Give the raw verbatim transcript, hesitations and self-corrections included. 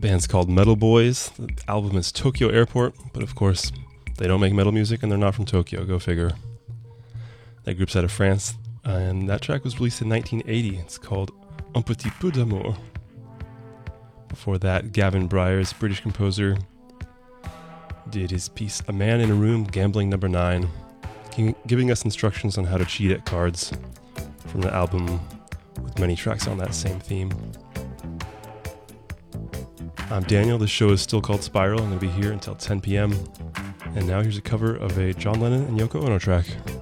band's called Metal Boys. The album is Tokyo Airport, but of course, they don't make metal music and they're not from Tokyo, go figure. That group's out of France, and that track was released in nineteen eighty. It's called Un Petit Peu d'Amour. Before that, Gavin Bryars, British composer, did his piece A Man in a Room, Gambling Number nine, giving us instructions on how to cheat at cards from the album with many tracks on that same theme. I'm Daniel. The show is still called Spiral. I'm going to be here until ten p.m. And now here's a cover of a John Lennon and Yoko Ono track.